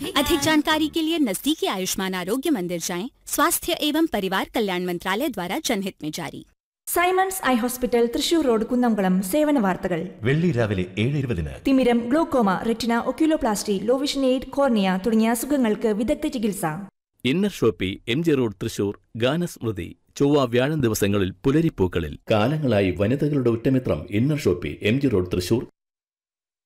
अधिक जानकारी के लिए नजदीकी आयुष्मान आरोग्य मंदिर जाएं। स्वास्थ्य एवं परिवार कल्याण मंत्रालय द्वारा जनहित में जारी। Symons eye hospital Thrissur road Kunnamkulam സേവന വാർത്തകൾ. വെള്ളി രാവിലെ 7:20. തിമിരം, glaucoma, retina, oculoplasty, low vision aid, cornea തുടങ്ങിയ അസുഖങ്ങൾക്ക് വിദഗ്ധ ചികിത്സ. Inner Shopee, MG road, Thrissur. ഗാനസ്മൃതി ചൊവ്വ വ്യാഴം ദിവസങ്ങളിൽ പുലരിപ്പൂക്കളിൽ. കാലങ്ങളായി വനിതകളുടെ ഉറ്റമിത്രം inner Shopee, MG road, Thrissur.